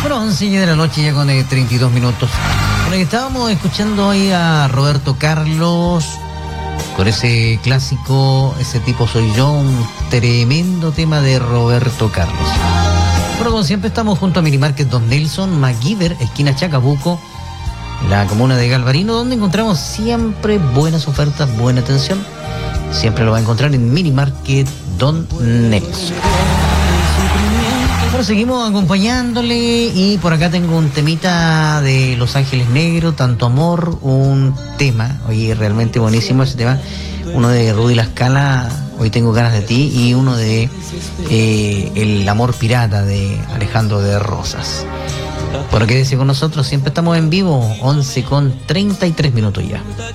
Bueno, 11 de la noche ya con 32 minutos. Bueno, estábamos escuchando hoy a Roberto Carlos con ese clásico, Ese tipo soy yo, un tremendo tema de Roberto Carlos. Bueno, como siempre estamos junto a Minimarket Don Nelson, MacGyver, esquina Chacabuco, la comuna de Galvarino, donde encontramos siempre buenas ofertas, buena atención. Siempre lo va a encontrar en Minimarket Don Nelson. Bueno, seguimos acompañándole y por acá tengo un temita de Los Ángeles Negros, Tanto Amor, un tema, oye, realmente buenísimo ese tema, uno de Rudy La Scala, Hoy tengo ganas de ti, y uno de El amor pirata de Alejandro de Rosas. Por quédese con nosotros, siempre estamos en vivo, 11:33 ya.